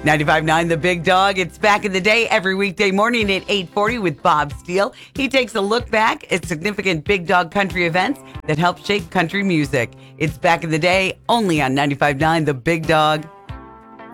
95.9 The Big Dog. It's Back in the Day every weekday morning at 8:40 with Bob Steele. He takes a look back at significant Big Dog country events that helped shape country music. It's Back in the Day only on 95.9 The Big Dog.